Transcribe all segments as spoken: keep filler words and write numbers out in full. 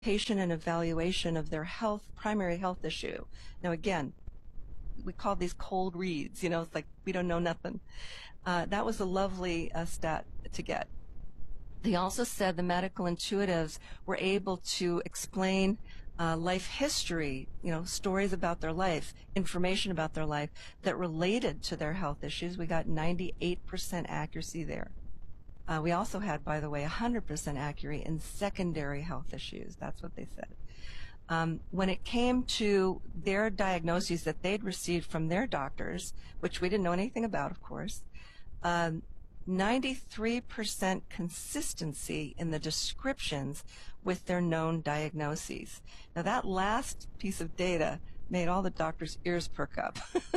patient and evaluation of their health, primary health issue. Now, again, we call these cold reads, you know, it's like we don't know nothing. Uh, that was a lovely uh, stat to get. They also said the medical intuitives were able to explain uh, life history, you know, stories about their life, information about their life that related to their health issues. We got ninety-eight percent accuracy there. Uh, we also had, by the way, one hundred percent accuracy in secondary health issues. That's what they said. Um, when it came to their diagnoses that they'd received from their doctors, which we didn't know anything about, of course, um, ninety-three percent consistency in the descriptions with their known diagnoses. Now, that last piece of data made all the doctors' ears perk up.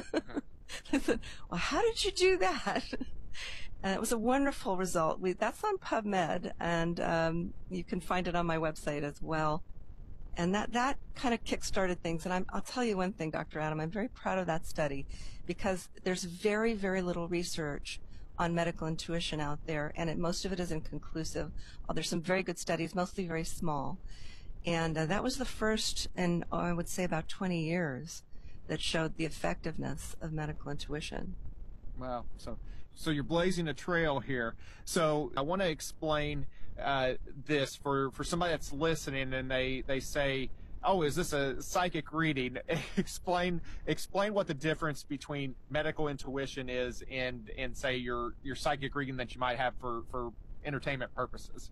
They said, well, how did you do that? And it was a wonderful result. We, that's on PubMed, and um, you can find it on my website as well. And that, that kind of kick-started things. And I'm, I'll tell you one thing, Doctor Adam, I'm very proud of that study because there's very, very little research on medical intuition out there, and it, most of it is inconclusive. Oh, there's some very good studies, mostly very small. And uh, that was the first in, oh, I would say, about twenty years that showed the effectiveness of medical intuition. Wow. So, so you're blazing a trail here. So I want to explain uh, this for, for somebody that's listening and they, they say, oh, is this a psychic reading? explain explain what the difference between medical intuition is and, and say your, your psychic reading that you might have for, for entertainment purposes.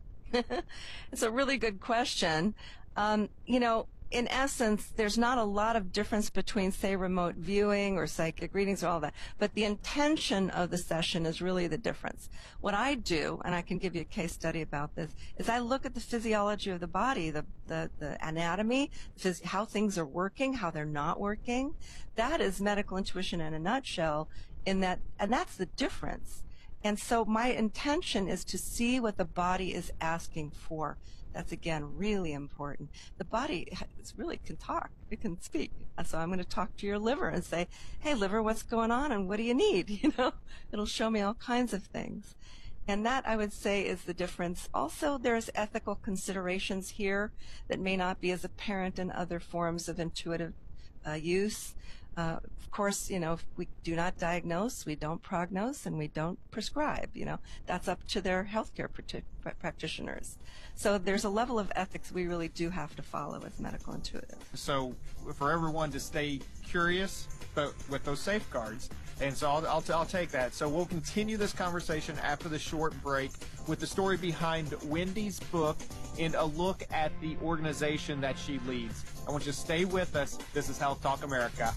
It's a really good question. Um, you know, in essence, there's not a lot of difference between, say, remote viewing or psychic readings or all that, but the intention of the session is really the difference. What I do, and I can give you a case study about this, is I look at the physiology of the body, the, the, the anatomy, phys- how things are working, how they're not working. That is medical intuition in a nutshell, in that, and that's the difference. And so my intention is to see what the body is asking for. That's, again, really important. The body really can talk. It can speak. So I'm going to talk to your liver and say, hey, liver, what's going on and what do you need? You know, it'll show me all kinds of things. And that, I would say, is the difference. Also, there's ethical considerations here that may not be as apparent in other forms of intuitive uh, use. Uh, of course, you know, if we do not diagnose, we don't prognose, and we don't prescribe. You know, that's up to their healthcare pr- practitioners. So there's a level of ethics we really do have to follow as medical intuitive. So for everyone to stay curious, but with those safeguards. And so I'll, I'll, I'll take that. So we'll continue this conversation after the short break with the story behind Wendy's book and a look at the organization that she leads. I want you to stay with us. This is Health Talk America.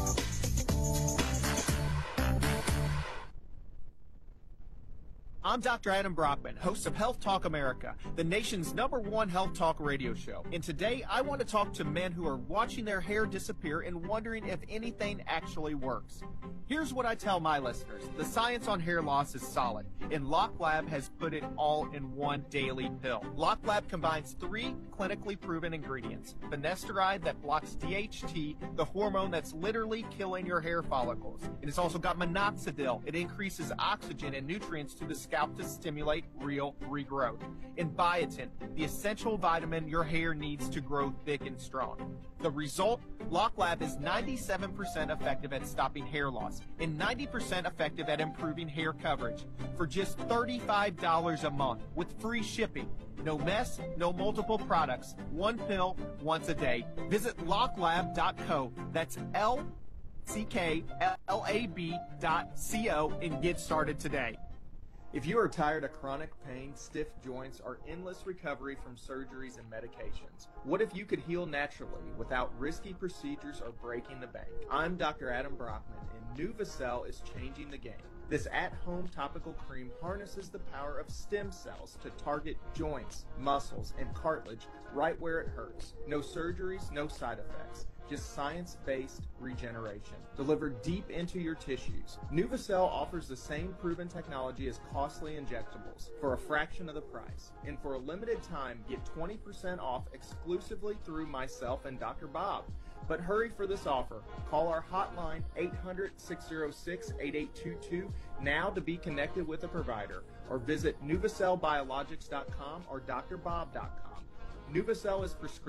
I'm Doctor Adam Brockman, host of Health Talk America, the nation's number one health talk radio show. And today I want to talk to men who are watching their hair disappear and wondering if anything actually works. Here's what I tell my listeners. The science on hair loss is solid, and LockLab has put it all in one daily pill. LockLab combines three clinically proven ingredients. Finasteride that blocks D H T, the hormone that's literally killing your hair follicles. And it's also got minoxidil. It increases oxygen and nutrients to the scalp to stimulate real regrowth. And biotin, the essential vitamin your hair needs to grow thick and strong. The result? LockLab is ninety-seven percent effective at stopping hair loss and ninety percent effective at improving hair coverage for just thirty-five dollars a month with free shipping. No mess, no multiple products. One pill, once a day. Visit locklab dot co. That's L C K L A B dot C O and get started today. If you are tired of chronic pain, stiff joints, or endless recovery from surgeries and medications, what if you could heal naturally without risky procedures or breaking the bank? I'm Doctor Adam Brockman, and NuvaCell is changing the game. This at-home topical cream harnesses the power of stem cells to target joints, muscles, and cartilage right where it hurts. No surgeries, no side effects. Just science-based regeneration, delivered deep into your tissues. NuvaCell offers the same proven technology as costly injectables for a fraction of the price. And for a limited time, get twenty percent off exclusively through myself and Doctor Bob. But hurry for this offer. Call our hotline eight hundred, six oh six, eight eight two two now to be connected with a provider, or visit nuvacell biologics dot com or d r bob dot com. Nuvacel is prescription.